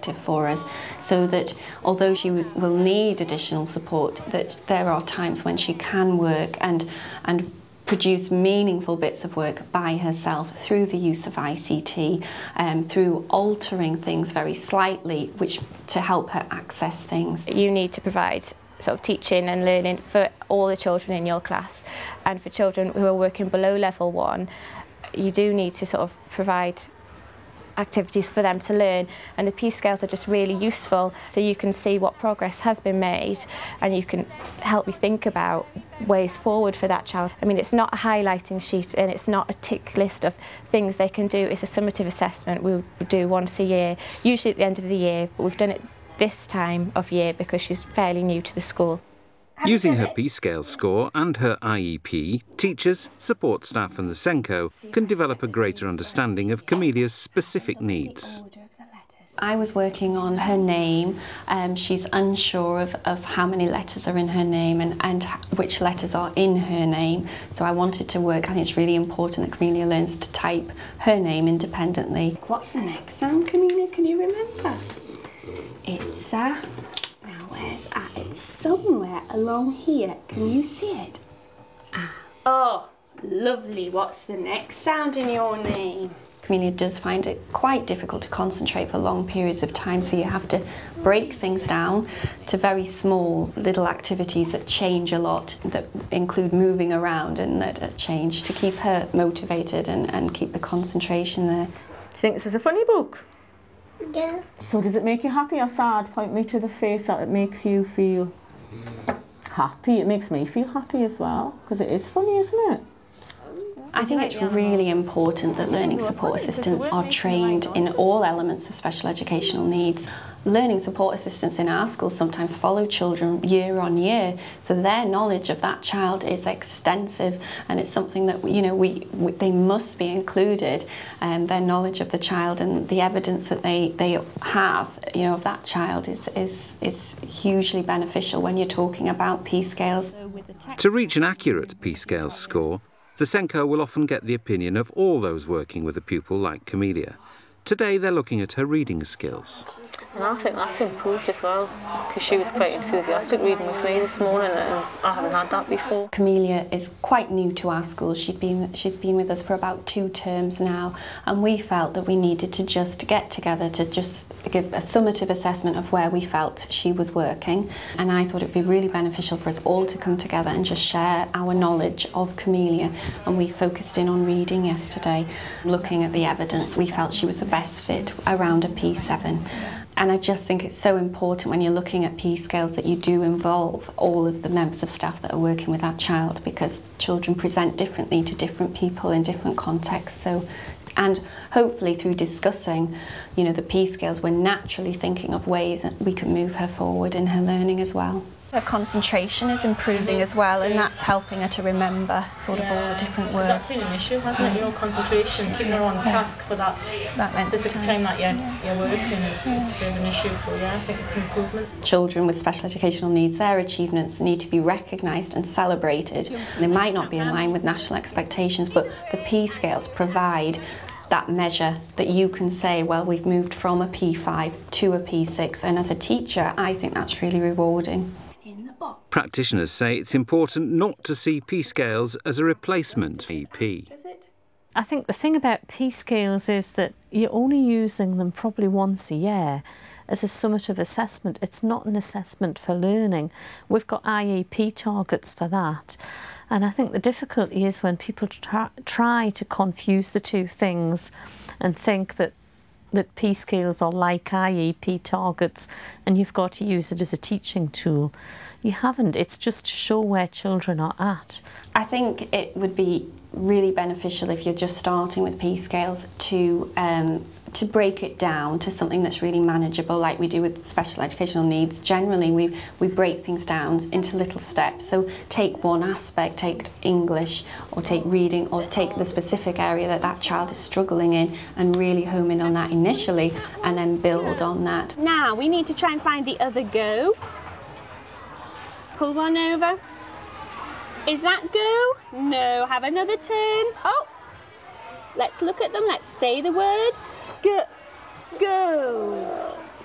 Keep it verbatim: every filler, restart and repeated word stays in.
effective for us, so that although she will need additional support, that there are times when she can work and and produce meaningful bits of work by herself through the use of I C T, um, through altering things very slightly, which to help her access things. You need to provide sort of teaching and learning for all the children in your class, and for children who are working below level one, you do need to sort of provide activities for them to learn, and the Peace Scales are just really useful, so you can see what progress has been made and you can help you think about ways forward for that child. I mean, it's not a highlighting sheet and it's not a tick list of things they can do. It's a summative assessment we do once a year, usually at the end of the year, but we've done it this time of year because she's fairly new to the school. Using her Peace Scale score and her I E P, teachers, support staff and the SENCO can develop a greater understanding of Camelia's specific needs. I was working on her name. Um, she's unsure of, of how many letters are in her name and, and which letters are in her name. So I wanted to work, and it's really important that Camelia learns to type her name independently. What's the next sound, Camelia? Can you remember? It's a... Now where's a? It's somewhere along here. Can you see it? Ah. Oh, lovely. What's the next sound in your name? Camelia does find it quite difficult to concentrate for long periods of time, so you have to break things down to very small little activities that change a lot, that include moving around and that change, to keep her motivated and, and keep the concentration there. Do you think this is a funny book? Yeah. So does it make you happy or sad? Point me to the face that it makes you feel happy. It makes me feel happy as well, because it is funny, isn't it? I think it's really important that learning support assistants are trained in all elements of special educational needs. Learning support assistants in our schools sometimes follow children year on year, so their knowledge of that child is extensive, and it's something that, you know, we, we they must be included. Um, their knowledge of the child and the evidence that they they have, you know, of that child is is is hugely beneficial when you're talking about Peace Scales. To reach an accurate Peace Scales score, the SENCO will often get the opinion of all those working with a pupil like Camelia. Today they're looking at her reading skills. And I think that's improved as well, because she was quite enthusiastic reading with me this morning, and I haven't had that before. Camelia is quite new to our school. She'd been, she's been with us for about two terms now, and we felt that we needed to just get together to just give a summative assessment of where we felt she was working. And I thought it would be really beneficial for us all to come together and just share our knowledge of Camelia. And we focused in on reading yesterday, looking at the evidence. We felt she was the best fit around a P seven. And I just think it's so important when you're looking at Peace Scales that you do involve all of the members of staff that are working with that child, because children present differently to different people in different contexts. So, and hopefully through discussing, you know, the Peace Scales, we're naturally thinking of ways that we can move her forward in her learning as well. Her concentration is improving as well, and that's helping her to remember sort of all the different words. That's been an issue, hasn't it? Your concentration, keeping her on task for that, that specific time that you're, you're working is it's a bit of an issue. So yeah, I think it's improvement. Children with special educational needs, their achievements need to be recognised and celebrated. They might not be in line with national expectations, but the Peace Scales provide that measure that you can say, well, we've moved from a P five to a P six, and as a teacher, I think that's really rewarding. Practitioners say it's important not to see Peace Scales as a replacement for E P. I think the thing about Peace Scales is that you're only using them probably once a year as a summative assessment. It's not an assessment for learning. We've got I E P targets for that. And I think the difficulty is when people try, try to confuse the two things and think that that Peace Scales are like I E P targets and you've got to use it as a teaching tool. You haven't. It's just to show where children are at. I think it would be really beneficial if you're just starting with Peace Scales to um, to break it down to something that's really manageable, like we do with special educational needs. Generally, we we break things down into little steps. So take one aspect, take English, or take reading, or take the specific area that that child is struggling in, and really home in on that initially, and then build on that. Now we need to try and find the other go. Pull one over. Is that go? No. Have another turn. Oh! Let's look at them. Let's say the word. Go. Go.